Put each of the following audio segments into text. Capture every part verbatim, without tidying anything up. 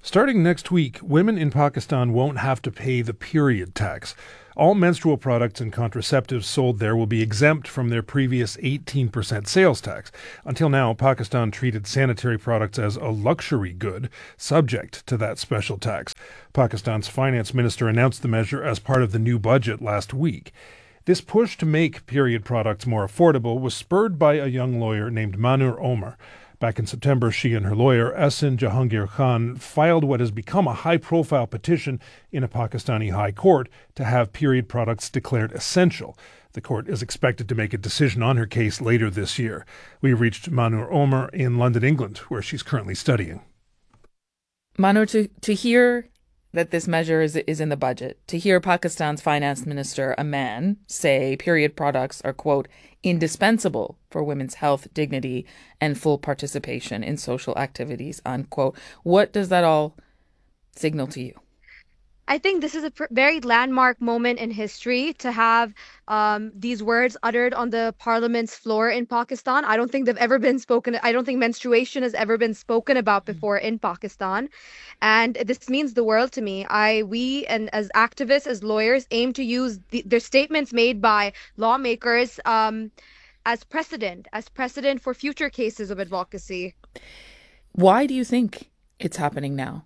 Starting next week, women in Pakistan won't have to pay the period tax. All menstrual products and contraceptives sold there will be exempt from their previous eighteen percent sales tax. Until now, Pakistan treated sanitary products as a luxury good, subject to that special tax. Pakistan's finance minister announced the measure as part of the new budget last week. This push to make period products more affordable was spurred by a young lawyer named Manur Omar. Back in September, she and her lawyer, Ehsan Jahangir Khan, filed what has become a high-profile petition in a Pakistani high court to have period products declared essential. The court is expected to make a decision on her case later this year. We reached Manur Omar in London, England, where she's currently studying. Manur, to, to hear that this measure is is in the budget, to hear Pakistan's finance minister, a man, say period products are, quote, indispensable for women's health, dignity, and full participation in social activities, unquote. What does that all signal to you? I think this is a pr- very landmark moment in history to have um, these words uttered on the parliament's floor in Pakistan. I don't think they've ever been spoken. I don't think menstruation has ever been spoken about before in Pakistan. And this means the world to me. I, we, and as activists, as lawyers, aim to use the, their statements made by lawmakers um, as precedent, as precedent for future cases of advocacy. Why do you think it's happening now?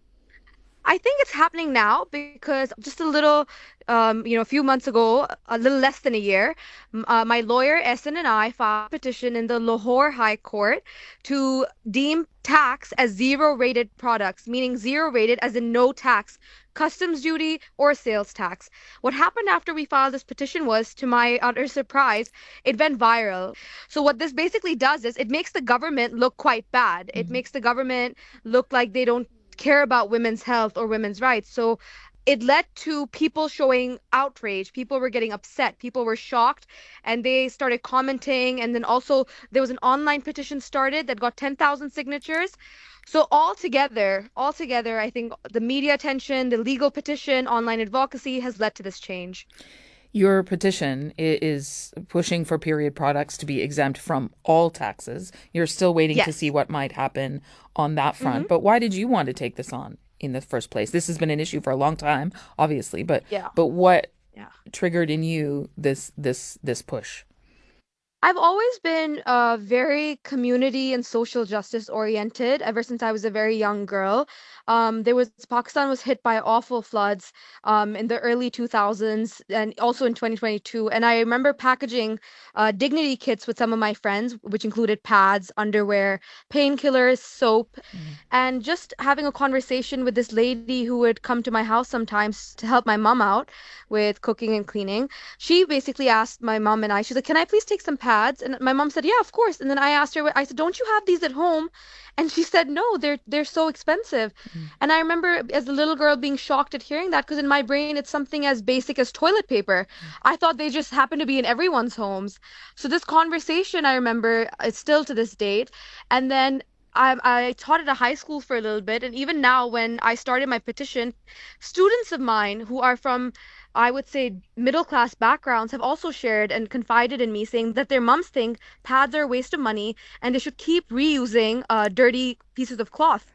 I think it's happening now because just a little, um, you know, a few months ago, a little less than a year, uh, my lawyer, Ehsan, and I filed a petition in the Lahore High Court to deem tax as zero-rated products, meaning zero-rated as in no tax, customs duty or sales tax. What happened after we filed this petition was, to my utter surprise, it went viral. So what this basically does is it makes the government look quite bad. Mm-hmm. It makes the government look like they don't care about women's health or women's rights. So it led to people showing outrage. People were getting upset. People were shocked, and they started commenting. And then also there was an online petition started that got ten thousand signatures. So all together, all together, I think the media attention, the legal petition, online advocacy has led to this change. Your petition is pushing for period products to be exempt from all taxes. You're still waiting yes. to see what might happen on that front. Mm-hmm. But why did you want to take this on in the first place? This has been an issue for a long time, obviously. But yeah. but what yeah. triggered in you this this this push? I've always been uh, very community and social justice oriented ever since I was a very young girl. Um, there was Pakistan was hit by awful floods um, in the early two thousands and also in twenty twenty-two. And I remember packaging uh, dignity kits with some of my friends, which included pads, underwear, painkillers, soap, mm. and just having a conversation with this lady who would come to my house sometimes to help my mom out with cooking and cleaning. She basically asked my mom and I, she's like, can I please take some pads? And my mom said, yeah, of course. And then I asked her, I said, don't you have these at home? And she said, no, they're they're so expensive. Mm. And I remember as a little girl being shocked at hearing that, because in my brain, it's something as basic as toilet paper. Mm. I thought they just happen to be in everyone's homes. So this conversation, I remember, it's still to this date. And then I, I taught at a high school for a little bit. And even now, when I started my petition, students of mine who are from, I would say, middle-class backgrounds have also shared and confided in me, saying that their moms think pads are a waste of money and they should keep reusing uh, dirty pieces of cloth.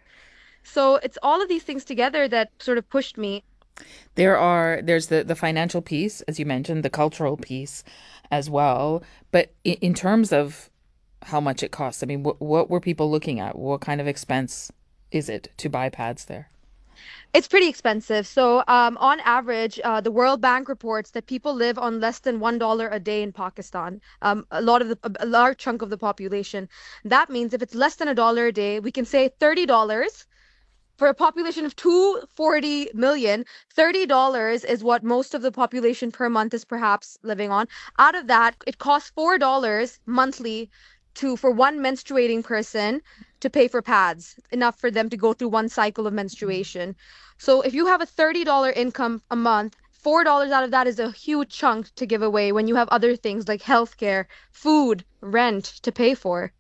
So it's all of these things together that sort of pushed me. There are, there's the, the financial piece, as you mentioned, the cultural piece as well. But in, in terms of how much it costs, I mean, what, what were people looking at? What kind of expense is it to buy pads there? It's pretty expensive. So um, on average, uh, the World Bank reports that people live on less than one dollar a day in Pakistan. Um, a lot of the, a large chunk of the population. That means if it's less than a dollar a day, we can say thirty dollars. For a population of two hundred forty million, thirty dollars is what most of the population per month is perhaps living on. Out of that, it costs four dollars monthly to for one menstruating person to pay for pads, enough for them to go through one cycle of menstruation. So if you have a thirty dollars income a month, four dollars out of that is a huge chunk to give away when you have other things like healthcare, food, rent to pay for.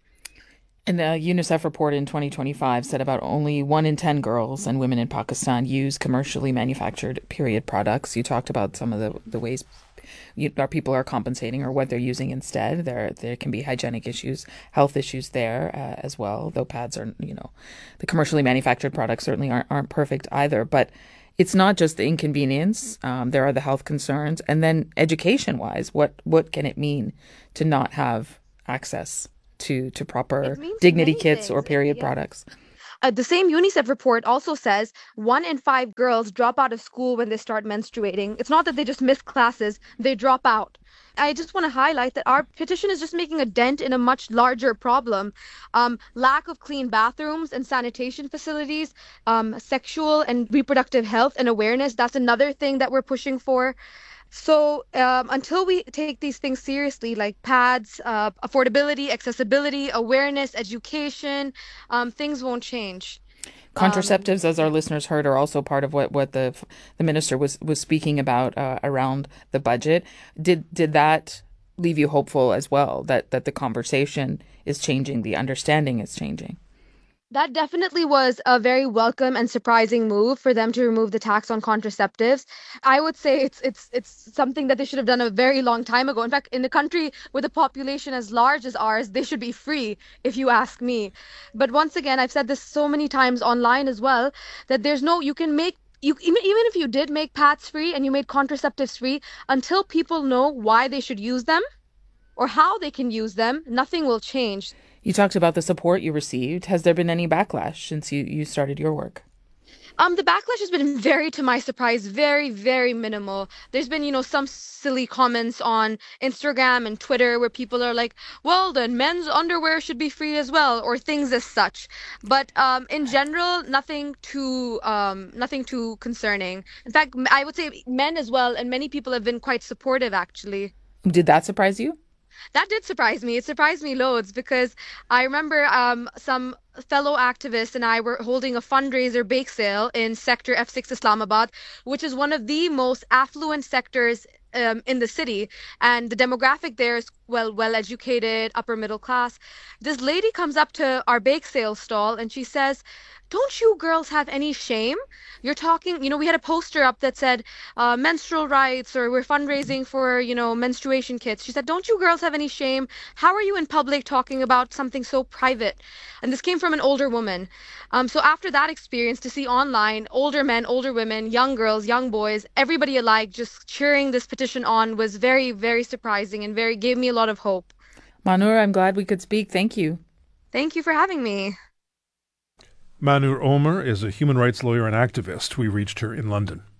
And the UNICEF report in twenty twenty-five said about only one in ten girls and women in Pakistan use commercially manufactured period products. You talked about some of the, the ways you, our people are compensating or what they're using instead. There there can be hygienic issues, health issues there uh, as well. Though pads are, you know, the commercially manufactured products certainly aren't aren't perfect either. But it's not just the inconvenience. Um, there are the health concerns, and then education-wise, what what can it mean to not have access to to proper dignity kits or period yeah. products? Uh, the same UNICEF report also says one in five girls drop out of school when they start menstruating. It's not that they just miss classes, they drop out. I just want to highlight that our petition is just making a dent in a much larger problem. Um, lack of clean bathrooms and sanitation facilities, um, sexual and reproductive health and awareness, that's another thing that we're pushing for. So um, until we take these things seriously, like pads, uh, affordability, accessibility, awareness, education, um, things won't change. Contraceptives, um, as our listeners heard, are also part of what, what the the minister was was speaking about uh, around the budget. Did did that leave you hopeful as well, that that the conversation is changing, the understanding is changing? That definitely was a very welcome and surprising move for them to remove the tax on contraceptives. I would say it's it's it's something that they should have done a very long time ago. In fact, in a country with a population as large as ours, they should be free, if you ask me. But once again, I've said this so many times online as well, that there's no, you can make you even even if you did make pads free and you made contraceptives free, until people know why they should use them or how they can use them, nothing will change. You talked about the support you received. Has there been any backlash since you, you started your work? Um, the backlash has been very, to my surprise, very, very minimal. There's been, you know, some silly comments on Instagram and Twitter where people are like, well, then men's underwear should be free as well, or things as such. But um, in general, nothing too, um, nothing too concerning. In fact, I would say men as well, and many people have been quite supportive, actually. Did that surprise you? That did surprise me. It surprised me loads because I remember um, some fellow activists and I were holding a fundraiser bake sale in Sector F six Islamabad, which is one of the most affluent sectors um, in the city. And the demographic there is, well, well-educated, upper middle class. This lady comes up to our bake sale stall and she says, don't you girls have any shame? You're talking, you know, we had a poster up that said uh, menstrual rights, or we're fundraising for, you know, menstruation kits. She said, don't you girls have any shame? How are you in public talking about something so private? And this came from an older woman. Um, so after that experience, to see online, older men, older women, young girls, young boys, everybody alike just cheering this petition on was very, very surprising and very gave me a lot of hope. Mahnur, I'm glad we could speak. Thank you. Thank you for having me. Mahnur Omer is a human rights lawyer and activist. We reached her in London.